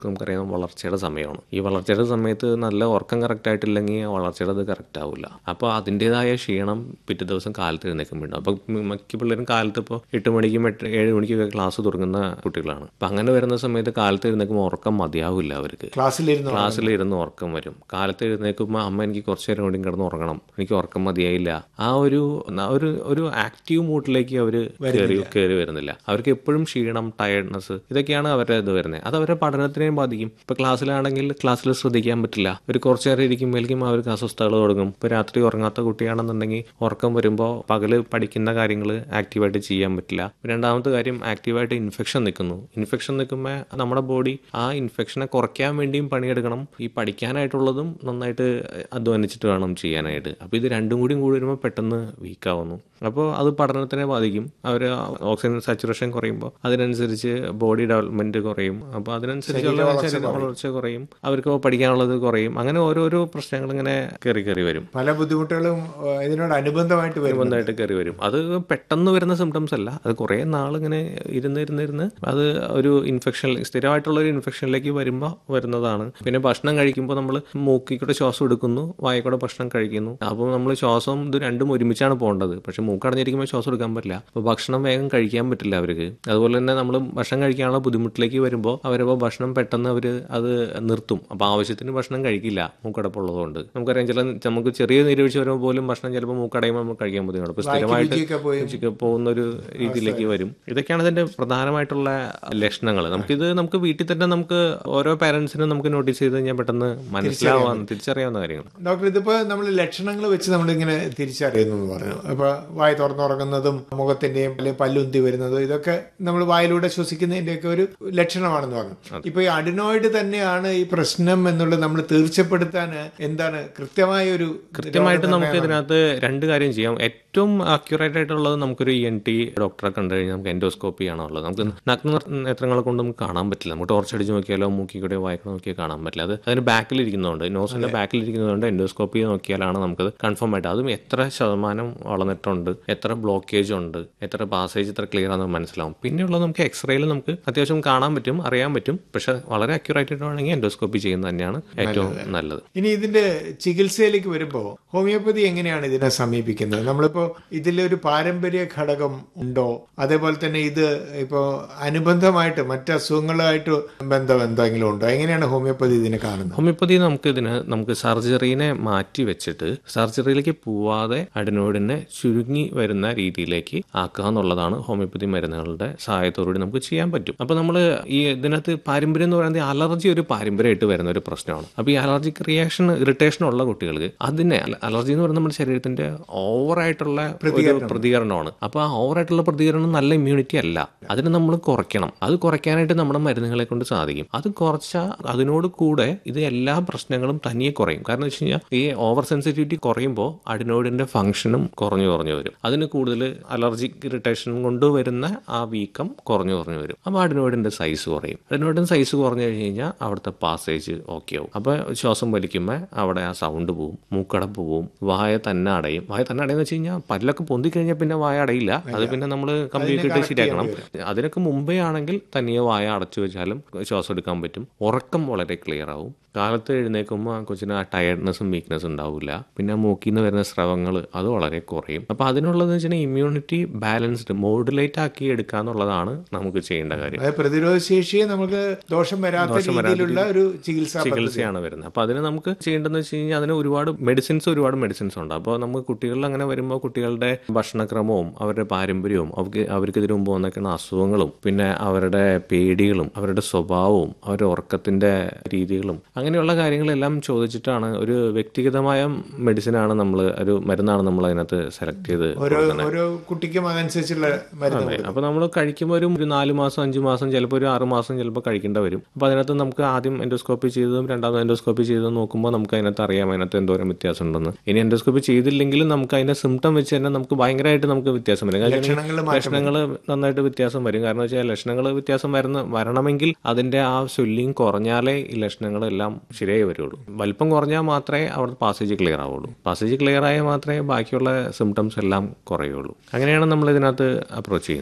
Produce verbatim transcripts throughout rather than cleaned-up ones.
നമുക്കറിയാം വളർച്ചയുടെ സമയമാണ്. ഈ വളർച്ചയുടെ സമയത്ത് നല്ല ഉറക്കം കറക്റ്റ് ആയിട്ടില്ലെങ്കിൽ വളർച്ചയുടെ അത് കറക്റ്റ് ആവില്ല. അപ്പോൾ അതിൻ്റെതായ ക്ഷീണം പിറ്റേ ദിവസം കാലത്ത് എഴുന്നേൽക്കുമ്പോഴുണ്ട്. അപ്പോൾ മിക്ക പിള്ളേരും കാലത്ത് ഇപ്പോൾ എട്ട് മണിക്കും എട്ട് ഏഴ് മണിക്കൊക്കെ ക്ലാസ് തുടങ്ങുന്ന കുട്ടികളാണ്. അപ്പം അങ്ങനെ വരുന്ന സമയത്ത് കാലത്ത് എഴുന്നേൽക്കുമ്പോൾ ഉറക്കം മതിയാവില്ല അവർക്ക്. ക്ലാസ്സിലിരുന്ന് ക്ലാസ്സിലിരുന്ന് ഉറക്കം വരും. കാലത്ത് എഴുന്നേൽക്കുമ്പോൾ അമ്മ എനിക്ക് കുറച്ച് നേരം കൂടി കിടന്ന് ഉറങ്ങണം, എനിക്ക് ഉറക്കം മതിയായില്ല, ആ ഒരു ഒരു ഒരു ആക്റ്റീവ് മൂഡിലേക്ക് അവർ കയറി കയറി വരുന്നില്ല. അവർക്ക് എപ്പോഴും ക്ഷീണം, ടയർഡ്നെസ്, ഇതൊക്കെയാണ് അവരുടെ ഇത് വരുന്നത്. അത് അവരുടെ പഠനത്തിനെയും ബാധിക്കും. ഇപ്പൊ ക്ലാസ്സിലാണെങ്കിൽ ക്ലാസ്സിൽ ശ്രദ്ധിക്കാൻ പറ്റില്ല. ഒരു കുറച്ചു നേരം ഇരിക്കുമ്പോഴേക്കും അവർക്ക് അസ്വസ്ഥതകൾ തുടങ്ങും. ഇപ്പൊ രാത്രി ഉറങ്ങാത്ത കുട്ടിയാണെന്നുണ്ടെങ്കിൽ ഉറക്കം വരുമ്പോൾ പകല് പഠിക്കുന്ന കാര്യങ്ങൾ ആക്റ്റീവായിട്ട് ചെയ്യാൻ പറ്റില്ല. രണ്ടാമത്തെ കാര്യം, ആക്റ്റീവായിട്ട് ഇൻഫെക്ഷൻ നിൽക്കുന്നു. ഇൻഫെക്ഷൻ നിൽക്കുമ്പോൾ നമ്മുടെ ബോഡി ആ ഇൻഫെക്ഷനെ കുറയ്ക്കാൻ വേണ്ടിയും പണിയെടുക്കണം, ഈ പഠിക്കാനായിട്ടുള്ളതും നന്നായിട്ട് അധ്വാനിച്ചിട്ട് വേണം ചെയ്യാനായിട്ട്. അപ്പോൾ ഇത് രണ്ടും കൂടി കൂടി വരുമ്പോൾ പെട്ടെന്ന് വീക്കാവുന്നു. അപ്പോൾ അത് പഠനത്തിനെ ബാധിക്കും. അവർ ഓക്സിജൻ സാച്ചുറേഷൻ കുറയുമ്പോൾ അതിനനുസരിച്ച് ബോഡി ഡെവലപ്മെന്റ് കുറയും. അപ്പോൾ അതിനനുസരിച്ചുള്ള ശരീര വളർച്ച കുറയും, അവർക്ക് പഠിക്കാനുള്ളത് കുറയും. അങ്ങനെ ഓരോരോ പ്രശ്നങ്ങൾ ഇങ്ങനെ കയറി കയറി വരും. പല ബുദ്ധിമുട്ടുകളും ഇതിനോട് അനുബന്ധമായിട്ട് അനുബന്ധമായിട്ട് കയറി വരും. അത് പെട്ടെന്ന് വരുന്ന സിംറ്റംസ് അല്ല, അത് കുറേ നാളിങ്ങനെ ഇരുന്ന് ഇരുന്നിരുന്ന് അത് ഒരു ഇൻഫെക്ഷൻ, സ്ഥിരമായിട്ടുള്ള ഒരു ഇൻഫെക്ഷനിലേക്ക് വരുമ്പോൾ വരുന്നതാണ്. പിന്നെ ഭക്ഷണം കഴിക്കുമ്പോൾ നമ്മൾ മൂക്കിക്കൂടെ ശ്വാസം എടുക്കുന്നു, വായക്കൂടെ ഭക്ഷണം കഴിക്കുന്നു. അപ്പോൾ നമ്മൾ ശ്വാസം ഇത് രണ്ടും ഒരുമിച്ചാണ് പോകേണ്ടത്. പക്ഷെ മൂക്കടഞ്ഞിരിക്കുമ്പോൾ ശ്വാസം എടുക്കാൻ പറ്റില്ല. അപ്പോൾ ഭക്ഷണം വേഗം കഴിക്കാൻ പറ്റില്ല അവർക്ക്. അതുപോലെ തന്നെ നമ്മൾ ഭക്ഷണം കഴിക്കാനുള്ള ബുദ്ധിമുട്ടിലേക്ക് വരുമ്പോൾ അവരപ്പോൾ ഭക്ഷണം പെട്ടെന്ന് അവർ അത് നിർത്തും. അപ്പോൾ ആവശ്യത്തിന് ഭക്ഷണം കഴിക്കില്ല മൂക്കടപ്പുള്ളതുകൊണ്ട്. നമുക്കറിയാം, ചില നമുക്ക് ചെറിയ നീരൊഴിച്ച് വരുമ്പോൾ പോലും ഭക്ഷണം ചിലപ്പോൾ മൂക്കടയുമ്പോൾ നമുക്ക് കഴിക്കാൻ ബുദ്ധിമുട്ട്. അപ്പോൾ സ്ഥിരമായിട്ട് പോകുന്ന ഒരു രീതിയിലേക്ക് വരും. ഇതൊക്കെയാണ് ഇതിന്റെ പ്രധാനമായിട്ടുള്ള ലക്ഷണങ്ങൾ. നമുക്കിത് നമുക്ക് വീട്ടിൽ തന്നെ നമുക്ക് ഓരോ പാരന്റ്സിനും നമുക്ക് നോട്ടീസ് ചെയ്ത് കഴിഞ്ഞാൽ പെട്ടെന്ന് മനസ്സിലാവാൻ തിരിച്ചറിയാവുന്ന കാര്യങ്ങൾ. ഡോക്ടർ, ഇതിപ്പോ നമ്മൾ ലക്ഷണങ്ങൾ വെച്ച് നമ്മളിങ്ങനെ തിരിച്ചറിയുന്നു എന്ന് പറഞ്ഞു. അപ്പൊ വായ തുറന്നുറങ്ങുന്നതും മുഖത്തിന്റെയും അല്ലെങ്കിൽ പല്ലുന്തി വരുന്നതും ഇതൊക്കെ നമ്മൾ വായിലൂടെ ശ്വസിക്കുന്നതിന്റെയൊക്കെ ഒരു ലക്ഷണമാണെന്ന് പറഞ്ഞു. ഇപ്പൊ ഈ അഡിനോയിഡ് തന്നെയാണ് ഈ പ്രശ്നം എന്നുള്ളത് നമ്മൾ തീർച്ചപ്പെടുത്താൻ എന്താണ് കൃത്യമായ ഒരു കൃത്യമായിട്ട് നമുക്ക് ഇതിനകത്ത് രണ്ട് കാര്യം ചെയ്യാം. ഏറ്റവും അക്യുറേറ്റ് ആയിട്ടുള്ളത് നമുക്കൊരു ഇ എൻ ടി ഡോക്ടറെ കണ്ടു കഴിഞ്ഞാൽ നമുക്ക് എൻഡോസ്കോപ്പി ആണുള്ളത്. നമുക്ക് നഗ്ന നേത്രങ്ങളെ കൊണ്ട് നമുക്ക് കാണാൻ പറ്റില്ല. നമുക്ക് ടോർച്ചടിച്ച് നോക്കിയാലോ മൂക്കിക്കൂടെ വായിക്കൂടെ നോക്കിയാൽ കാണാൻ പറ്റില്ല. അത് അതിന് ബാക്കിലിരിക്കുന്നതുകൊണ്ട്, നോസിന്റെ ബാക്കിലിരിക്കുന്നതുകൊണ്ട് എൻഡോസ്കോപ്പി നോക്കിയാലാണ് നമുക്കത് കൺഫേം ആയിട്ട്, അതും എത്ര ശതമാനം വളർന്നിട്ടുണ്ട്, എത്ര ബ്ലോക്കേജ് ഉണ്ട്, എത്ര പാസേജ് എത്ര ക്ലിയർ ആണെന്ന് മനസ്സിലാവും. പിന്നെയുള്ളത് നമുക്ക് എക്സ്റേയിൽ നമുക്ക് അത്യാവശ്യം കാണാൻ പറ്റും, അറിയാൻ പറ്റും. പക്ഷെ വളരെ അക്യുറേറ്റ് ആയിട്ടാണെങ്കിൽ എൻഡോസ്കോപ്പി ചെയ്യുന്നത് തന്നെയാണ് ഏറ്റവും നല്ലത്. ഇനി ഇതിന്റെ ചികിത്സയിലേക്ക് വരുമ്പോൾ ഹോമിയോപ്പതി എങ്ങനെയാണ് ഇതിനെ സമീപിക്കുന്നത്? നമ്മളിപ്പോ ഇതിലൊരു പാരമ്പര്യ ഘടകം ഉണ്ടോ? അതേപോലെ തന്നെ ഇത് ഇപ്പോ അനുബന്ധമായിട്ട് മറ്റ് അസുഖങ്ങളുമായിട്ട് ബന്ധം എന്തെങ്കിലും ഉണ്ടോ? എങ്ങനെയാണ് ഹോമിയോപ്പതി ഇതിനെ കാണുന്നത്? ഹോമിയോപ്പതി നമുക്ക് ഇതിന് നമുക്ക് സർജറിനെ മാറ്റി വെച്ചിട്ട് സർജറിയിലേക്ക് പോവാതെ അഡിനോയിഡിനെ ചുരുങ്ങി വരുന്ന രീതിയിലേക്ക് ആക്കുക എന്നുള്ളതാണ് ഹോമിയോപ്പതി മരുന്നുകളുടെ സഹായത്തോടുകൂടി നമുക്ക് ചെയ്യാൻ പറ്റും. അപ്പൊ നമ്മൾ ഈ ഇതിനകത്ത് പാരമ്പര്യം എന്ന് പറയുന്നത് അലർജി ഒരു പാരമ്പര്യമായിട്ട് വരുന്ന ഒരു പ്രശ്നമാണ്. അപ്പൊ ഈ അലർജിക് റിയാക്ഷൻ, ഇറിറ്റേഷൻ ഉള്ള കുട്ടികൾക്ക് അതിനെ അലർജി എന്ന് പറയുന്നത് നമ്മുടെ ശരീരത്തിന്റെ ഓവറായിട്ടുള്ള പ്രതികരണമാണ്. അപ്പൊ ആ ഓവറായിട്ടുള്ള പ്രതികരണം നല്ല ഇമ്മ്യൂണിറ്റി അല്ല, അതിന് നമ്മൾ കുറയ്ക്കണം. അത് കുറയ്ക്കാനായിട്ട് നമ്മുടെ മരുന്നുകളെ കൊണ്ട് സാധിക്കും. അത് കുറച്ചാൽ അതിനോട് കൂടെ ഇത് എല്ലാ പ്രശ്നങ്ങളും തനിയെ കുറയും. കാരണം വെച്ച് കഴിഞ്ഞാൽ ഈ ഓവർ സെൻസിറ്റിവിറ്റി കുറയുമ്പോൾ അഡിനോയിഡിന്റെ ഫംഗ്ഷനും കുറഞ്ഞു കുറഞ്ഞു വരും. അതിന് കൂടുതൽ അലർജിക് ഇറിറ്റേഷൻ കൊണ്ടുവരുന്ന ആ വീക്കം കുറഞ്ഞു കുറഞ്ഞു വരും. അപ്പോൾ അഡിനോയിഡിന്റെ സൈസ് കുറയും. അഡിനോയിഡിന്റെ സൈസ് കുറഞ്ഞു കഴിഞ്ഞ് കഴിഞ്ഞാൽ അവിടുത്തെ പാസേജ് ഓക്കെ ആവും. അപ്പോൾ ശ്വാസം വലിക്കുമ്പോൾ അവിടെ ആ സൗണ്ട് പോവും, മൂക്കടപ്പ് പോവും, വായ തന്നെ അടയും. വായ തന്നെ അടയെന്ന് വെച്ച് കഴിഞ്ഞാൽ പല്ലൊക്കെ പൊന്തിക്കഴിഞ്ഞാൽ പിന്നെ വായ അടയില്ല. അത് പിന്നെ നമ്മൾ കമ്പ്ലീറ്റ് ഇട്ട് ശരിയാക്കണം. അതിനൊക്കെ മുമ്പേ ആണെങ്കിൽ തനിയെ വായ അടച്ചു വെച്ചാലും ശ്വാസം എടുക്കാൻ പറ്റും. ഉറക്കം വളരെ ക്ലിയർ ആവും. കാലത്ത് എഴുന്നേൽക്കുമ്പോൾ കൊച്ചിന് ആ ടയർഡ്നെസ്സും വീക്ക്നെസ്സും ഉണ്ടാവില്ല. പിന്നെ മൂക്കിൽ നിന്ന് വരുന്ന സ്രവങ്ങൾ അത് വളരെ കുറയും. അപ്പോൾ അതിനുള്ളതെന്ന് വെച്ചാൽ ഇമ്മ്യൂണിറ്റി ബാലൻസ്ഡ് മോഡുലേറ്റ് ആക്കി എടുക്കുക എന്നുള്ളതാണ് നമുക്ക് ചെയ്യേണ്ട കാര്യം. പ്രതിരോധ ശേഷിയെ നമുക്ക് ദോഷം വരാത്ത രീതിയിലുള്ള ഒരു ചികിത്സയാണ് വരുന്നത്. അപ്പോൾ അതിന് നമുക്ക് ചെയ്യേണ്ടതെന്ന് വെച്ച് കഴിഞ്ഞാൽ അതിന് ഒരുപാട് മെഡിസിൻസ് ഒരുപാട് മെഡിസിൻസ് ഉണ്ട്. അപ്പോൾ നമുക്ക് കുട്ടികളിൽ അങ്ങനെ വരുമ്പോൾ കുട്ടികളുടെ ഭക്ഷണക്രമവും അവരുടെ പാരമ്പര്യവും അവർക്ക് അവർക്ക് ഇതിനു മുമ്പ് വന്നേക്കുന്ന അസുഖങ്ങളും പിന്നെ അവരുടെ പേടികളും അവരുടെ സ്വഭാവവും അവരുടെ ഉറക്കത്തിന്റെ രീതികളും അങ്ങനെയുള്ള കാര്യങ്ങളെല്ലാം ചോദിച്ചിട്ടാണ് ഒരു വ്യക്തിഗതമായ മെഡിസിനാണ് നമ്മൾ ഒരു മരുന്നാണ് നമ്മൾ അതിനകത്ത് സെലക്ട് ചെയ്ത് ഓരോ കുട്ടിക്കും അതനുസരിച്ചുള്ള മരുന്ന്. അപ്പോൾ നമ്മൾ കഴിക്കുമ്പോൾ ഒരു ഒരു നാല് മാസം അഞ്ചു മാസം ചിലപ്പോൾ ഒരു ആറ് മാസം ചിലപ്പോൾ കഴിക്കേണ്ടി വരും. അപ്പോൾ അതിനകത്ത് നമുക്ക് ആദ്യം എൻഡോസ്കോപ്പി ചെയ്തതും രണ്ടാമത് എൻഡോസ്കോപ്പി ചെയ്തതും നോക്കുമ്പോൾ നമുക്ക് അതിനകത്ത് അറിയാം അതിനകത്ത് എന്തോരം വ്യത്യാസം ഉണ്ടെന്ന്. ഇനി എൻഡോസ്കോപ്പി ചെയ്തില്ലെങ്കിലും നമുക്ക് അതിന്റെ സിംറ്റം വെച്ച് തന്നെ നമുക്ക് ഭയങ്കരമായിട്ട് നമുക്ക് വ്യത്യാസം വരും. ലക്ഷണങ്ങൾ നന്നായിട്ട് വ്യത്യാസം വരും. കാരണം വെച്ചാൽ ലക്ഷണങ്ങൾ വ്യത്യാസം വരുന്ന വരണമെങ്കിൽ അതിന്റെ ആ സ്വെല്ലിങ് കുറഞ്ഞാലേ ഈ ലക്ഷണങ്ങളെല്ലാം ശരിയായി വരുള്ളൂ. വലിപ്പം കുറഞ്ഞാൽ മാത്രമേ അവിടെ പാസേജ് ക്ലിയർ ആവുള്ളൂ. പാസേജ് ക്ലിയർ ആയാൽ മാത്രമേ ബാക്കിയുള്ള സിംറ്റംസ് എല്ലാം കുറയുള്ളൂ. അങ്ങനെയാണ് നമ്മൾ ഇതിനകത്ത് അപ്രോച്ച് ചെയ്യുന്നത്.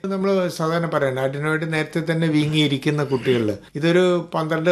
നമ്മൾ സാധാരണ പറയാൻ അഡിനോയിഡ് നേരത്തെ തന്നെ വീങ്ങിയിരിക്കുന്ന കുട്ടികളിൽ ഇതൊരു പന്ത്രണ്ട്